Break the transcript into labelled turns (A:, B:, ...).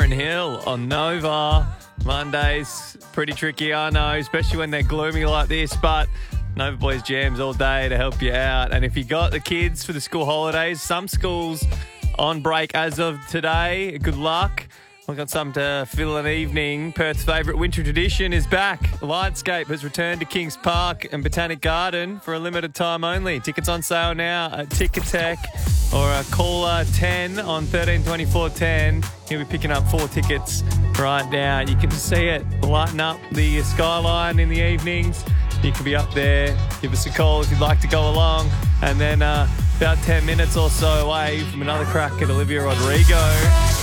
A: Lauren Hill on Nova. Mondays, pretty tricky, I know, especially when they're gloomy like this, but Nova Boys jams all day to help you out. And if you got the kids for the school holidays, some schools on break as of today, good luck. We've got something to fill an evening. Perth's favourite winter tradition is back. Lightscape has returned to Kings Park and Botanic Garden for a limited time only. Tickets on sale now at Ticketek or call 10 on 13 24 10. You'll be picking up 4 tickets right now. You can see it lighten up the skyline in the evenings. You can be up there. Give us a call if you'd like to go along. And then about 10 minutes or so away from another crack at Olivia Rodrigo.